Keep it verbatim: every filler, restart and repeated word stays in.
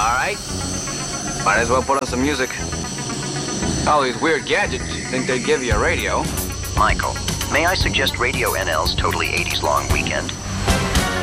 right. Might as well put on some music. All these weird gadgets, you'd think they'd give you a radio. Michael, may I suggest Radio N L's Totally eighties Long Weekend?